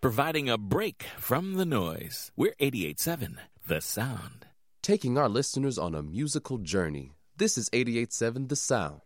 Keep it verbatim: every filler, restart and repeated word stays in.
providing a break from the noise. We're eighty-eight point seven, The Sound. Taking our listeners on a musical journey. This is eighty-eight point seven The Sound.